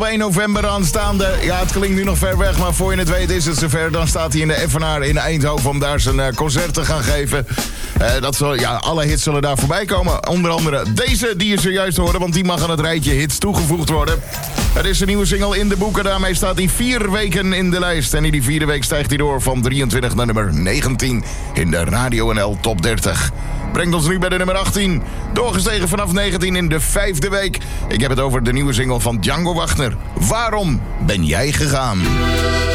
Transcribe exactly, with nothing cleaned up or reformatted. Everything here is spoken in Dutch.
één november aanstaande. Ja, het klinkt nu nog ver weg, maar voor je het weet is het zover. Dan staat hij in de Evenaar in Eindhoven om daar zijn uh, concert te gaan geven. Uh, dat zal, ja, alle hits zullen daar voorbij komen. Onder andere deze die je zojuist hoorde, want die mag aan het rijtje hits toegevoegd worden. Het is een nieuwe single in de boeken. Daarmee staat hij vier weken in de lijst. En in die vierde week stijgt hij door van drieëntwintig naar nummer negentien in de Radio N L Top dertig. Brengt ons nu bij de nummer achttien. Doorgestegen vanaf negentien in de vijfde week. Ik heb het over de nieuwe single van Django Wagner. Waarom ben jij gegaan?